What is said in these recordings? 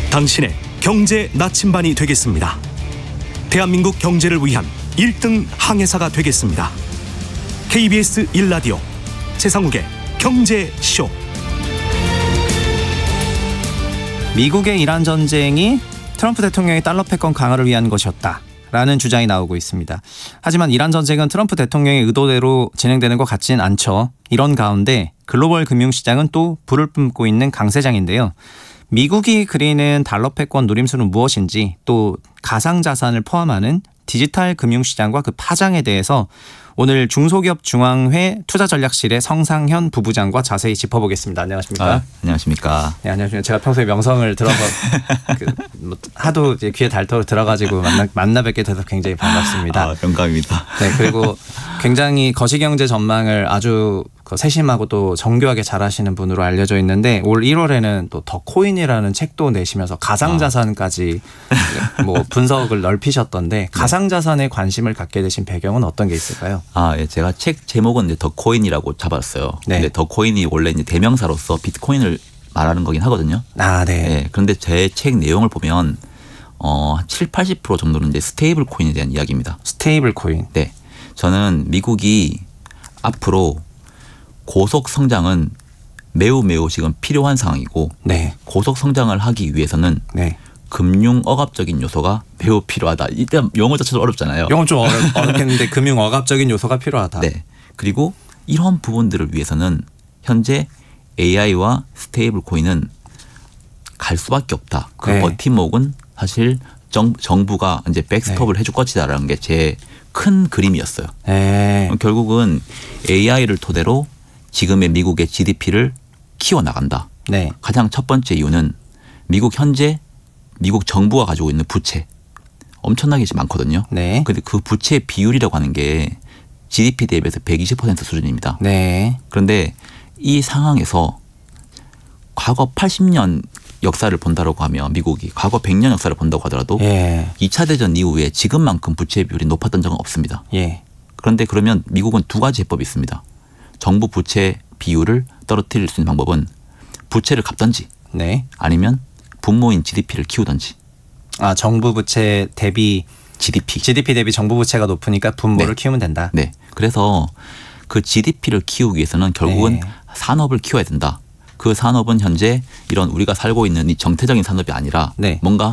당신의 경제 나침반이 되겠습니다. 대한민국 경제를 위한 1등 항해사가 되겠습니다. KBS 1라디오 최상욱의 경제쇼. 미국의 이란 전쟁이 트럼프 대통령의 달러 패권 강화를 위한 것이었다라는 주장이 나오고 있습니다. 하지만 이란 전쟁은 트럼프 대통령의 의도대로 진행되는 것 같진 않죠. 이런 가운데 글로벌 금융시장은 또 불을 뿜고 있는 강세장인데요. 미국이 그리는 달러 패권 노림수는 무엇인지, 또 가상자산을 포함하는 디지털 금융시장과 그 파장에 대해서 오늘 중소기업 중앙회 투자전략실의 성상현 부부장과 자세히 짚어보겠습니다. 안녕하십니까? 안녕하십니까? 네, 안녕하십니까. 제가 평소에 명성을 들어서 하도 이제 귀에 닳도록 들어가지고 만나 뵙게 돼서 굉장히 반갑습니다. 영광입니다. 네, 그리고 굉장히 거시경제 전망을 아주 세심하고 또 정교하게 잘하시는 분으로 알려져 있는데, 올 1월에는 또 더 코인이라는 책도 내시면서 가상자산까지 뭐 분석을 넓히셨던데, 가상자산에 관심을 갖게 되신 배경은 어떤 게 있을까요? 예, 제가 책 제목은 이제 더 코인이라고 잡았어요. 네. 근데 더 코인이 원래 이제 대명사로서 비트코인을 말하는 거긴 하거든요. 네. 네. 그런데 제 책 내용을 보면 70-80% 정도는 이제 스테이블 코인에 대한 이야기입니다. 스테이블 코인. 네. 저는 미국이 앞으로 고속 성장은 매우 지금 필요한 상황이고, 네. 고속 성장을 하기 위해서는 네. 금융억압적인 요소가 매우 필요하다. 이때 용어 자체도 어렵잖아요. 영어 좀 어렵겠는데 금융억압적인 요소가 필요하다. 네. 그리고 이런 부분들을 위해서는 현재 AI와 스테이블 코인은 갈 수밖에 없다. 그 네. 버팀목은 사실 정부가 이제 백스톱을 해줄 것이다라는 게 제 큰 그림이었어요. 네. 결국은 AI를 토대로 지금의 미국의 GDP를 키워나간다. 네. 가장 첫 번째 이유는 미국 정부가 가지고 있는 부채 엄청나게 많거든요. 네. 근데 그 부채 비율이라고 하는 게 GDP 대비해서 120% 수준입니다. 네. 그런데 이 상황에서 과거 80년 역사를 본다고 하면, 미국이 과거 100년 역사를 본다고 하더라도 예. 2차 대전 이후에 지금만큼 부채 비율이 높았던 적은 없습니다. 예. 그런데 그러면 미국은 두 가지 해법이 있습니다. 정부 부채 비율을 떨어뜨릴 수 있는 방법은 부채를 갚든지, 네. 아니면 분모인 GDP를 키우든지. 정부 부채 대비 GDP 대비 정부 부채가 높으니까 분모를 네. 키우면 된다. 네. 그래서 그 GDP를 키우기 위해서는 결국은 네. 산업을 키워야 된다. 그 산업은 현재 이런 우리가 살고 있는 이 정태적인 산업이 아니라 네. 뭔가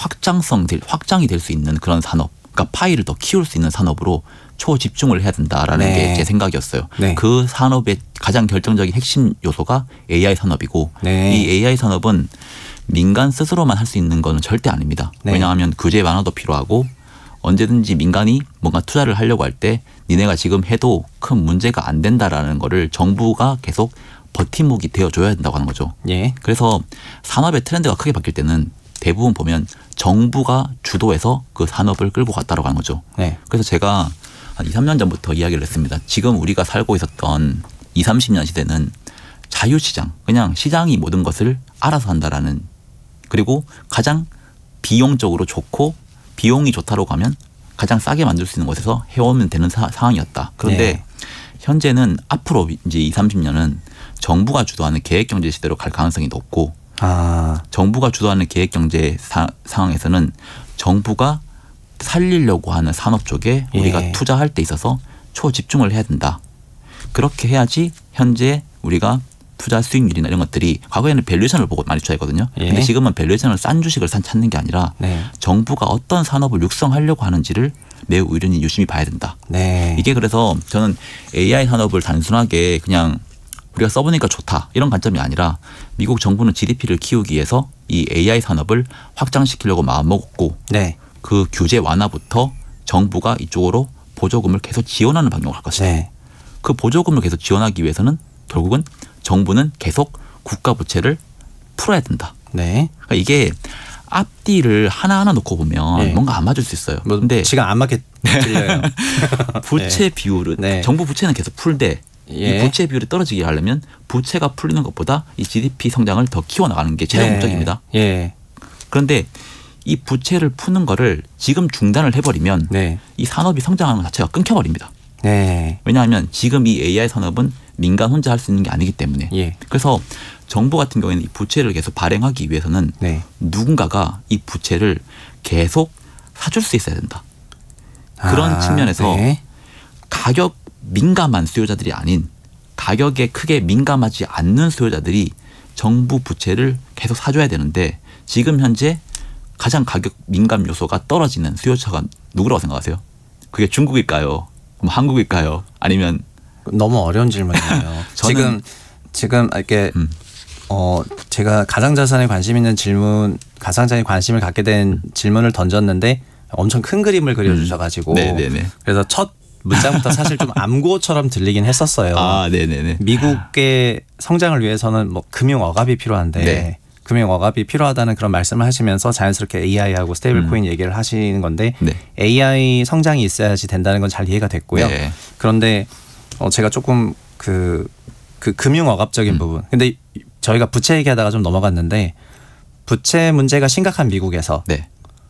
확장이 될 수 있는 그런 산업, 그러니까 파이를 더 키울 수 있는 산업으로 초집중을 해야 된다라는 네. 게 제 생각이었어요. 네. 그 산업의 가장 결정적인 핵심 요소가 AI 산업이고, 네. 이 AI 산업은 민간 스스로만 할 수 있는 거는 절대 아닙니다. 네. 왜냐하면 규제 완화도 필요하고, 언제든지 민간이 뭔가 투자를 하려고 할 때 니네가 지금 해도 큰 문제가 안 된다라는 거를 정부가 계속 버팀목이 되어줘야 된다고 하는 거죠. 예. 그래서 산업의 트렌드가 크게 바뀔 때는 대부분 보면 정부가 주도해서 그 산업을 끌고 갔다라고 하는 거죠. 네. 그래서 제가 한 2, 3년 전부터 이야기를 했습니다. 지금 우리가 살고 있었던 20, 30년 시대는 자유시장, 그냥 시장이 모든 것을 알아서 한다라는, 그리고 가장 비용적으로 좋고 비용이 좋다고 하면 가장 싸게 만들 수 있는 곳에서 해오면 되는 상황이었다. 그런데 네. 현재는 앞으로 이제 20, 30년은 정부가 주도하는 계획경제 시대로 갈 가능성이 높고, 정부가 주도하는 계획경제 상황에서는 정부가 살리려고 하는 산업 쪽에 우리가 예. 투자할 때 있어서 초집중을 해야 된다. 그렇게 해야지 현재 우리가 투자 수익률이나 이런 것들이, 과거에는 밸류에이션을 보고 많이 투자했거든요. 예. 근데 지금은 밸류에이션을 싼 주식을 찾는 게 아니라 네. 정부가 어떤 산업을 육성하려고 하는지를 매우 의견이 유심히 봐야 된다. 네. 이게 그래서 저는 AI 산업을 단순하게 그냥 우리가 써보니까 좋다 이런 관점이 아니라, 미국 정부는 GDP를 키우기 위해서 이 AI 산업을 확장시키려고 마음먹었고, 네. 그 규제 완화부터 정부가 이쪽으로 보조금을 계속 지원하는 방향으로 갈 것이다. 네. 그 보조금을 계속 지원하기 위해서는 결국은 정부는 계속 국가 부채를 풀어야 된다. 네. 그러니까 이게 앞뒤를 하나하나 놓고 보면 네. 뭔가 안 맞을 수 있어요. 그런데 지금 안 맞게 들려요. 부채 비율은 네. 정부 부채는 계속 풀되, 예. 이 부채 비율이 떨어지게 하려면 부채가 풀리는 것보다 이 GDP 성장을 더 키워나가는 게 최종 목적입니다. 예. 그런데 이 부채를 푸는 거를 지금 중단을 해버리면 네. 이 산업이 성장하는 것 자체가 끊겨버립니다. 네. 왜냐하면 지금 이 AI 산업은 민간 혼자 할 수 있는 게 아니기 때문에 예. 그래서 정부 같은 경우에는 이 부채를 계속 발행하기 위해서는 네. 누군가가 이 부채를 계속 사줄 수 있어야 된다. 그런 측면에서 네. 가격 민감한 수요자들이 아닌 가격에 크게 민감하지 않는 수요자들이 정부 부채를 계속 사줘야 되는데 지금 현재 가장 가격 민감 요소가 떨어지는 수요처가 누구라고 생각하세요? 그게 중국일까요? 뭐 한국일까요? 아니면 너무 어려운 질문이에요. 지금 이렇게 제가 가상자산에 관심 있는 질문, 가상자산에 관심을 갖게 된 질문을 던졌는데 엄청 큰 그림을 그려주셔가지고 네네네. 그래서 첫 문장부터 사실 좀 암고처럼 들리긴 했었어요. 아, 네네네. 미국의 성장을 위해서는 뭐 금융 억압이 필요한데 네. 금융 억압이 필요하다는 그런 말씀을 하시면서 자연스럽게 AI하고 스테이블 코인 얘기를 하시는 건데 네. AI 성장이 있어야지 된다는 건 잘 이해가 됐고요. 네. 그런데 제가 조금 그 금융 억압적인 부분. 근데 저희가 부채 얘기하다가 좀 넘어갔는데 부채 문제가 심각한 미국에서 네.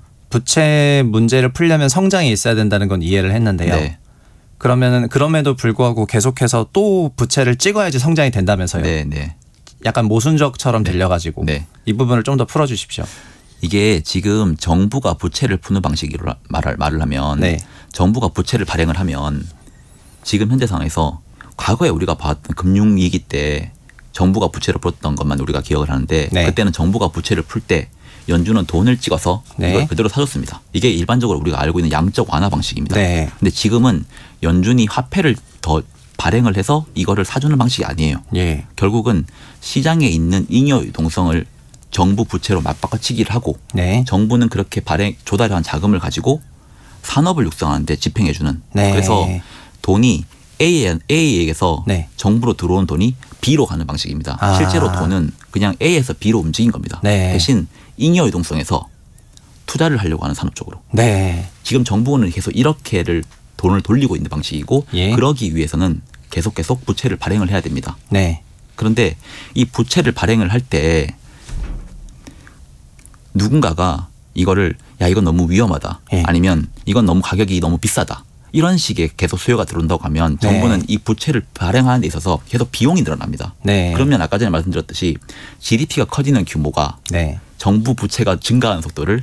부채 문제를 풀려면 성장이 있어야 된다는 건 이해를 했는데요. 네. 그러면은 그럼에도 불구하고 계속해서 또 부채를 찍어야지 성장이 된다면서요. 네. 네. 약간 모순적처럼 들려가지고 네. 이 부분을 좀 더 풀어주십시오. 이게 지금 정부가 부채를 푸는 방식으로 말을 하면 네. 정부가 부채를 발행을 하면 지금 현재 상황에서 과거에 우리가 봤던 금융위기 때 정부가 부채를 풀었던 것만 우리가 기억을 하는데 네. 그때는 정부가 부채를 풀 때 연준은 돈을 찍어서 네. 이걸 그대로 사줬습니다. 이게 일반적으로 우리가 알고 있는 양적 완화 방식입니다. 네. 근데 지금은 연준이 화폐를 더 발행을 해서 이거를 사주는 방식이 아니에요. 예. 결국은 시장에 있는 잉여 유동성을 정부 부채로 맞바꿔치기를 하고 네. 정부는 그렇게 조달한 자금을 가지고 산업을 육성하는데 집행해주는. 네. 그래서 돈이 A에게서 네. 정부로 들어온 돈이 B로 가는 방식입니다. 아. 실제로 돈은 그냥 A에서 B로 움직인 겁니다. 네. 대신 잉여 유동성에서 투자를 하려고 하는 산업 쪽으로. 네. 지금 정부는 계속 이렇게를 돈을 돌리고 있는 방식이고 예. 그러기 위해서는 계속 부채를 발행을 해야 됩니다. 네. 그런데 이 부채를 발행을 할 때 누군가가 이거를 야 이건 너무 위험하다. 예. 아니면 이건 너무 가격이 너무 비싸다. 이런 식의 계속 수요가 들어온다고 하면 네. 정부는 이 부채를 발행하는 데 있어서 계속 비용이 늘어납니다. 네. 그러면 아까 전에 말씀드렸듯이 GDP가 커지는 규모가 네. 정부 부채가 증가하는 속도를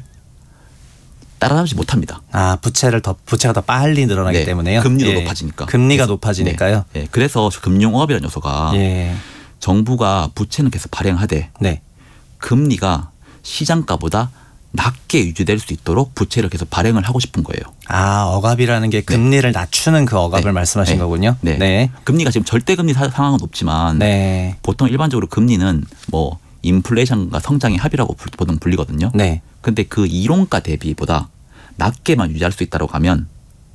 따라잡지 못합니다. 아 부채가 더 빨리 늘어나기 네. 때문에요. 금리도 예. 높아지니까. 금리가 그래서- 높아지니까요. 네. 네. 그래서 금융업이라는 요소가 예. 정부가 부채는 계속 발행하되 네. 금리가 시장가보다 낮게 유지될 수 있도록 부채를 계속 발행을 하고 싶은 거예요. 아 억압이라는 게 금리를 낮추는 그 억압을 네. 말씀하신 네. 거군요. 네. 네. 금리가 지금 절대금리 상황은 높지만 네. 보통 일반적으로 금리는 뭐 인플레이션과 성장의 합이라고 보통 불리거든요. 네. 근데 그 이론가 대비보다 낮게만 유지할 수 있다고 하면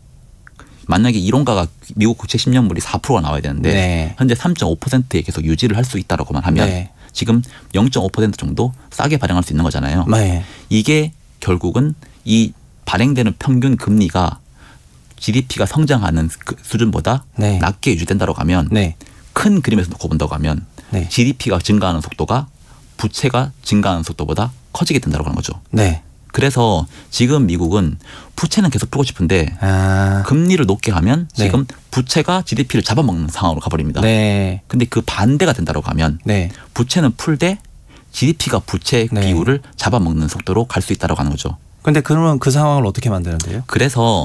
만약에 이론가가 미국 국채 10년물이 4%가 나와야 되는데 네. 현재 3.5%에 계속 유지를 할 수 있다라고만 하면 네. 지금 0.5% 정도 싸게 발행할 수 있는 거잖아요. 네. 이게 결국은 이 발행되는 평균 금리가 GDP가 성장하는 그 수준보다 네. 낮게 유지된다고 하면 네. 큰 그림에서 놓고 본다고 하면 네. GDP가 증가하는 속도가 부채가 증가하는 속도보다 커지게 된다고 하는 거죠. 네. 그래서 지금 미국은 부채는 계속 풀고 싶은데 아. 금리를 높게 하면 네. 지금 부채가 GDP를 잡아먹는 상황으로 가버립니다. 네. 근데 그 반대가 된다고 하면 네. 부채는 풀되 GDP가 부채 네. 비율을 잡아먹는 속도로 갈 수 있다고 하는 거죠. 근데 그러면 그 상황을 어떻게 만드는데요? 그래서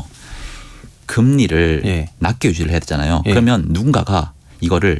금리를 예. 낮게 유지를 해야 되잖아요. 예. 그러면 누군가가 이거를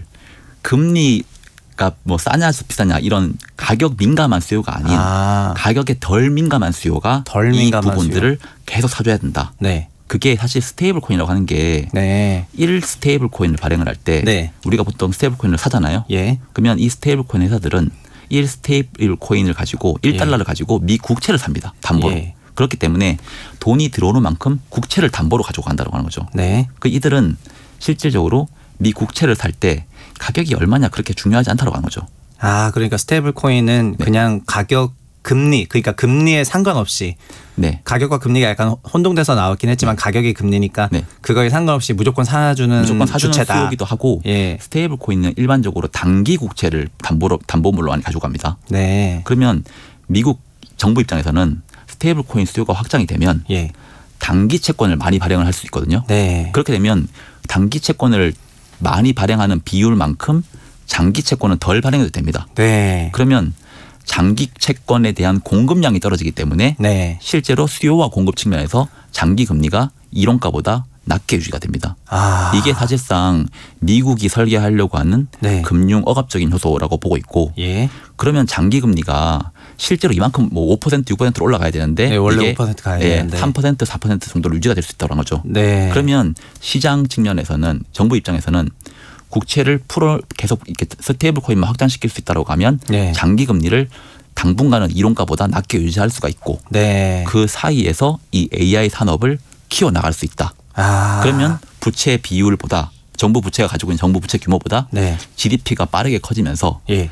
금리가 뭐 싸냐 비싸냐 이런 가격 민감한 수요가 아닌 아. 가격에 덜 민감한 수요가 덜 이 민감한 부분들을 계속 사줘야 된다. 네. 그게 사실 스테이블 코인이라고 하는 게 네. 1 스테이블 코인을 발행을 할 때 네. 우리가 보통 스테이블 코인을 사잖아요. 예. 그러면 이 스테이블 코인 회사들은 1 스테이블 코인을 가지고 1달러를 가지고 미 국채를 삽니다. 담보로. 예. 그렇기 때문에 돈이 들어오는 만큼 국채를 담보로 가지고 간다고 하는 거죠. 네. 그 이들은 실질적으로 미 국채를 살 때 가격이 얼마냐 그렇게 중요하지 않다고 하는 거죠. 아 그러니까 스테이블 코인은 네. 그냥 가격 금리 그러니까 금리에 상관없이 네. 가격과 금리가 약간 혼동돼서 나왔긴 했지만 가격이 금리니까 네. 그거에 상관없이 무조건 사주는 무조건 사주는 주체다. 수요기도 하고 예. 스테이블 코인은 일반적으로 단기 국채를 담보물로 많이 가져갑니다. 네. 그러면 미국 정부 입장에서는 스테이블 코인 수요가 확장이 되면 예. 단기 채권을 많이 발행을 할 수 있거든요. 네. 그렇게 되면 단기 채권을 많이 발행하는 비율만큼 장기 채권은 덜 발행해도 됩니다. 네. 그러면 장기 채권에 대한 공급량이 떨어지기 때문에 네. 실제로 수요와 공급 측면에서 장기 금리가 이론가보다 낮게 유지가 됩니다. 아. 이게 사실상 미국이 설계하려고 하는 네. 금융 억압적인 요소라고 보고 있고 예. 그러면 장기 금리가 실제로 이만큼 뭐 5% 6% 올라가야 되는데 네, 원래 이게 5% 가야 되는데 3% 4% 정도로 유지가 될 수 있다는 거죠. 네. 그러면 시장 측면에서는 정부 입장에서는 국채를 계속 이렇게 스테이블 코인만 확장시킬 수 있다고 하면 네. 장기 금리를 당분간은 이론가보다 낮게 유지할 수가 있고 네. 그 사이에서 이 AI 산업을 키워 나갈 수 있다. 아. 그러면 부채 비율보다 정부 부채가 가지고 있는 정부 부채 규모보다 네. GDP가 빠르게 커지면서 예.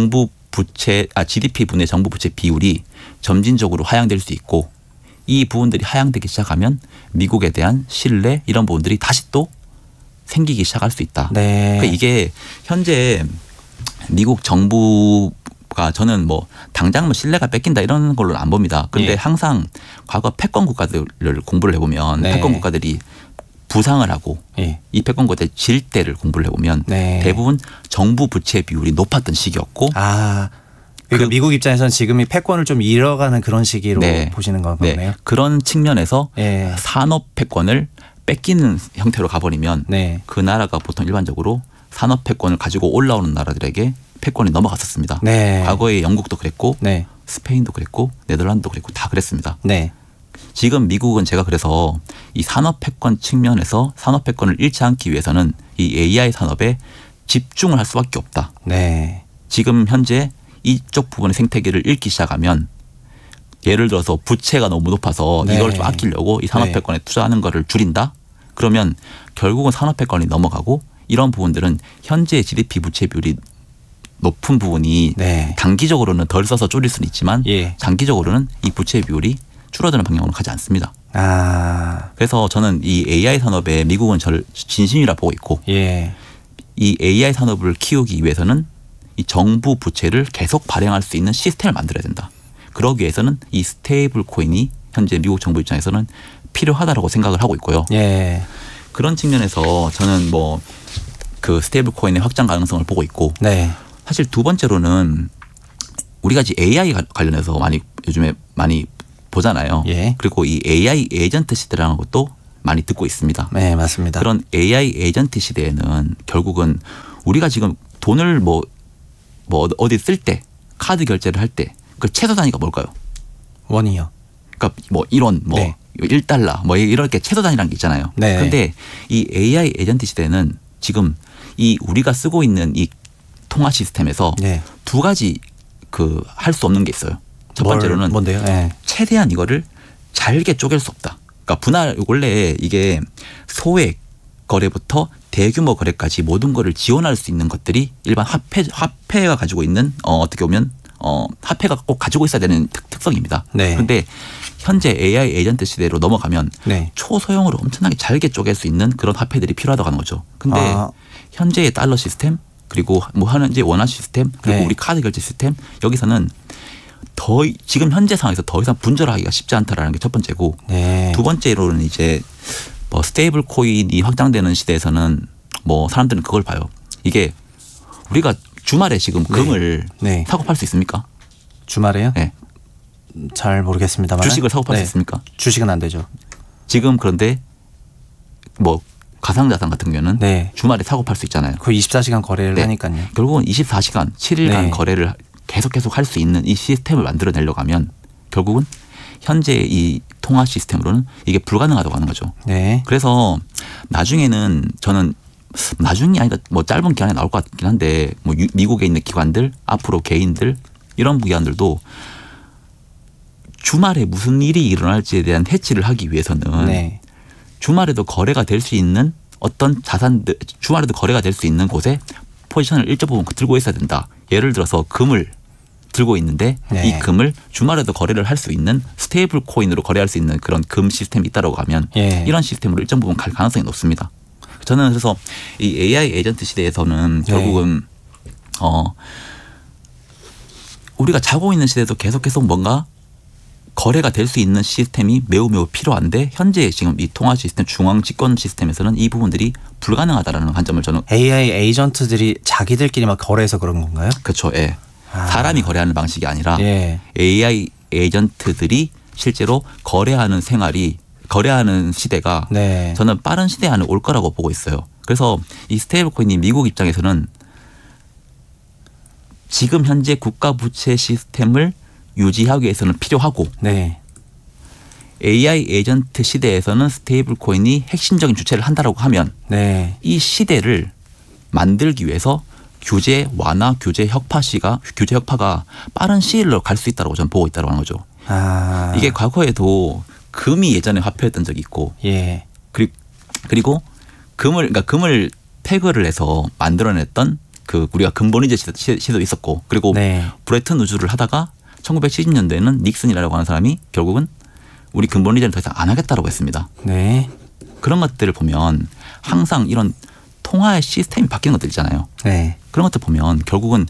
GDP 분의 정부 부채 비율이 점진적으로 하향될 수 있고 이 부분들이 하향되기 시작하면 미국에 대한 신뢰 이런 부분들이 다시 또 생기기 시작할 수 있다. 네. 그러니까 이게 현재 미국 정부가 저는 뭐 당장 뭐 신뢰가 뺏긴다 이런 걸로는 안 봅니다. 그런데 예. 항상 과거 패권 국가들을 공부를 해보면 네. 패권 국가들이 부상을 하고 예. 이 패권 국가들 질 때를 공부를 해보면 네. 대부분 정부 부채 비율이 높았던 시기였고 아. 그러니까 미국 입장에서는 지금이 패권을 좀 잃어가는 그런 시기로 네. 보시는 거네요. 네. 그런 측면에서 예. 산업 패권을 뺏기는 형태로 가버리면 네. 그 나라가 보통 일반적으로 산업 패권을 가지고 올라오는 나라들에게 패권이 넘어갔었습니다. 네. 과거에 영국도 그랬고 네. 스페인도 그랬고 네덜란드도 그랬고 다 그랬습니다. 네. 지금 미국은 제가 그래서 이 산업 패권 측면에서 산업 패권을 잃지 않기 위해서는 이 AI 산업에 집중을 할 수밖에 없다. 네. 지금 현재 이쪽 부분의 생태계를 잃기 시작하면 예를 들어서 부채가 너무 높아서 네. 이걸 좀 아끼려고 이 산업패권에 투자하는 거를 줄인다? 그러면 결국은 산업패권이 넘어가고 이런 부분들은 현재 GDP 부채 비율이 높은 부분이 네. 단기적으로는 덜 써서 줄일 수는 있지만 예. 장기적으로는 이 부채 비율이 줄어드는 방향으로 가지 않습니다. 아. 그래서 저는 이 AI 산업에 미국은 저를 진심이라 보고 있고 예. 이 AI 산업을 키우기 위해서는 이 정부 부채를 계속 발행할 수 있는 시스템을 만들어야 된다. 그러기 위해서는 이 스테이블 코인이 현재 미국 정부 입장에서는 필요하다라고 생각을 하고 있고요. 예. 그런 측면에서 저는 뭐 그 스테이블 코인의 확장 가능성을 보고 있고 네. 사실 두 번째로는 우리가 지금 AI 관련해서 요즘에 많이 보잖아요. 예. 그리고 이 AI 에이전트 시대라는 것도 많이 듣고 있습니다. 네, 맞습니다. 그런 AI 에이전트 시대에는 결국은 우리가 지금 돈을 뭐 어디 쓸 때 카드 결제를 할 때 그 최소 단위가 뭘까요? 원이요. 그러니까 뭐 1원, 뭐 네. 1달러 뭐 이렇게 최소 단위라는 게 있잖아요. 네. 그런데 이 AI 에이전트 시대는 지금 이 우리가 쓰고 있는 이 통화 시스템에서 네. 두 가지 그 할 수 없는 게 있어요. 첫 번째로는 뭔데요? 네. 최대한 이거를 잘게 쪼갤 수 없다. 그러니까 원래 이게 소액 거래부터 대규모 거래까지 모든 거를 지원할 수 있는 것들이 일반 화폐가 가지고 있는 어떻게 보면 화폐가 꼭 가지고 있어야 되는 특성입니다. 네. 그런데 현재 AI 에이전트 시대로 넘어가면 네. 초소형으로 엄청나게 잘게 쪼갤 수 있는 그런 화폐들이 필요하다고 하는 거죠. 근데 현재의 달러 시스템 그리고 뭐 현재 원화 시스템 그리고 네. 우리 카드 결제 시스템 여기서는 지금 현재 상황에서 더 이상 분절하기가 쉽지 않다라는 게 첫 번째고 네. 두 번째로는 이제 뭐 스테이블 코인이 확장되는 시대에서는 뭐 사람들은 그걸 봐요. 이게 우리가 주말에 지금 금을 네. 사고 팔 수 있습니까? 주말에요? 네. 잘 모르겠습니다만 주식을 사고 팔 수 있습니까? 주식은 안 되죠. 지금 그런데 뭐 가상자산 같은 경우는 네. 주말에 사고 팔 수 있잖아요. 그 24시간 거래를 네. 하니까요. 결국은 24시간 7일간 네. 거래를 계속 할 수 있는 이 시스템을 만들어내려고 하면 결국은 현재 이 통화 시스템으로는 이게 불가능하다고 하는 거죠. 네. 그래서 나중에는 저는 나중이 아니다 뭐 짧은 기간에 나올 것 같긴 한데 뭐 미국에 있는 기관들 앞으로 개인들 이런 기관들도 주말에 무슨 일이 일어날지에 대한 해치를 하기 위해서는 네. 주말에도 거래가 될 수 있는 어떤 자산들 주말에도 거래가 될 수 있는 곳에 포지션을 일정 부분 들고 있어야 된다. 예를 들어서 금을 들고 있는데 네. 이 금을 주말에도 거래를 할 수 있는 스테이블 코인으로 거래할 수 있는 그런 금 시스템이 있다고 하면 예. 이런 시스템으로 일정 부분 갈 가능성이 높습니다. 저는 그래서 이 AI 에이전트 시대에서는 네. 결국은 우리가 자고 있는 시대에도 계속 뭔가 거래가 될 수 있는 시스템이 매우 필요한데 현재 지금 이 통화 시스템 중앙 집권 시스템에서는 이 부분들이 불가능하다라는 관점을 저는 AI 에이전트들이 자기들끼리 막 거래해서 그런 건가요? 그렇죠. 예. 사람이 거래하는 방식이 아니라 예. AI 에이전트들이 실제로 거래하는 시대가 네. 저는 빠른 시대 안에 올 거라고 보고 있어요. 그래서 이 스테이블 코인이 미국 입장에서는 지금 현재 국가 부채 시스템을 유지하기 위해서는 필요하고 네. AI 에이전트 시대에서는 스테이블 코인이 핵심적인 주체를 한다라고 하면 네. 이 시대를 만들기 위해서 규제 완화, 규제 혁파가 빠른 시일로 갈 수 있다고 저는 보고 있다고 하는 거죠. 아. 이게 과거에도 금이 예전에 화폐였던 적이 있고 예. 그리고 금을 태그를 해서 만들어냈던 그 우리가 금본위제 시대도 있었고 그리고 네. 브레튼 우주를 하다가 1970년대에는 닉슨이라고 하는 사람이 결국은 우리 금본위제는 더 이상 안 하겠다라고 했습니다. 네. 그런 것들을 보면 항상 이런 통화의 시스템이 바뀌는 것들 있잖아요. 네. 그런 것들 보면 결국은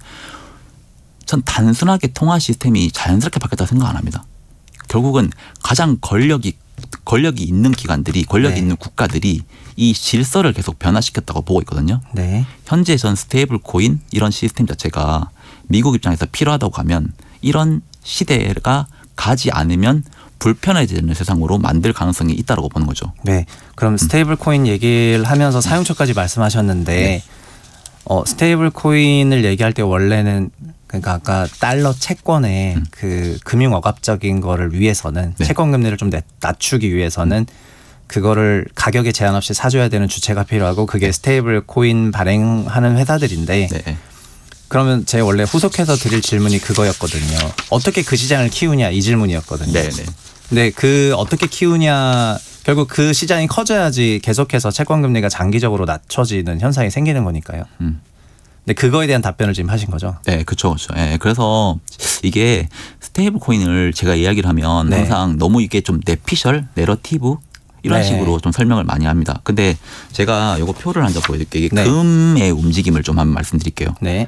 전 단순하게 통화 시스템이 자연스럽게 바뀌었다고 생각 안 합니다. 결국은 가장 권력이 있는 기관들이 권력이 네. 있는 국가들이 이 질서를 계속 변화시켰다고 보고 있거든요. 네. 현재 전 스테이블 코인 이런 시스템 자체가 미국 입장에서 필요하다고 하면 이런 시대가 가지 않으면 불편해지는 세상으로 만들 가능성이 있다고 보는 거죠. 네. 그럼 스테이블 코인 얘기를 하면서 사용처까지 말씀하셨는데 네. 스테이블 코인을 얘기할 때 원래는 그러니까 아까 달러 채권의 그 금융 억압적인 거를 위해서는 네. 채권 금리를 좀 낮추기 위해서는 그거를 가격에 제한 없이 사줘야 되는 주체가 필요하고 그게 스테이블 코인 발행하는 회사들인데 네. 그러면 제 원래 후속해서 드릴 질문이 그거였거든요. 어떻게 그 시장을 키우냐 이 질문이었거든요. 네. 네. 근데 그 어떻게 키우냐 결국 그 시장이 커져야지 계속해서 채권 금리가 장기적으로 낮춰지는 현상이 생기는 거니까요. 근데 그거에 대한 답변을 지금 하신 거죠? 네, 그렇죠. 네, 그래서 이게 스테이블 코인을 제가 이야기를 하면 네. 항상 너무 이게 좀 내피셜, 내러티브 이런 네. 식으로 좀 설명을 많이 합니다. 근데 제가 이거 표를 한 장 보여드릴게요. 이게 네. 금의 움직임을 좀 한번 말씀드릴게요. 네.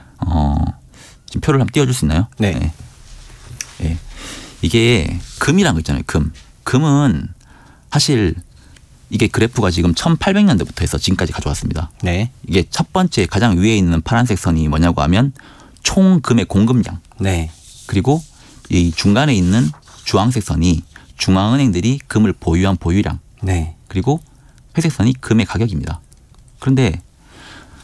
지금 표를 한번 띄워줄 수 있나요? 네. 네. 이게 금이라는 거 있잖아요. 금은 사실 이게 그래프가 지금 1800년대부터 해서 지금까지 가져왔습니다. 네. 이게 첫 번째 가장 위에 있는 파란색 선이 뭐냐고 하면 총 금의 공급량. 네. 그리고 이 중간에 있는 주황색 선이 중앙은행들이 금을 보유한 보유량. 네. 그리고 회색 선이 금의 가격입니다. 그런데